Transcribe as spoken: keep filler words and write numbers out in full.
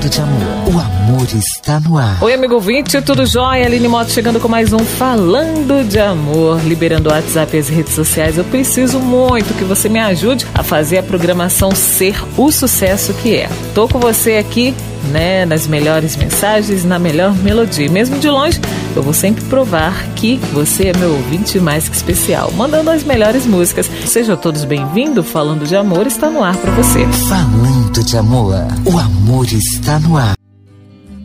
Falando de amor, o amor está no ar. Oi, amigo ouvinte, tudo jóia? Aline Moto chegando com mais um Falando de Amor, liberando o WhatsApp e as redes sociais. Eu preciso muito que você me ajude a fazer a programação ser o sucesso que é. Tô com você aqui, né, nas melhores mensagens, na melhor melodia. Mesmo de longe, eu vou sempre provar que você é meu ouvinte mais que especial, mandando as melhores músicas. Sejam todos bem-vindos. Falando de Amor está no ar para você. Falando de amor, o amor está no ar.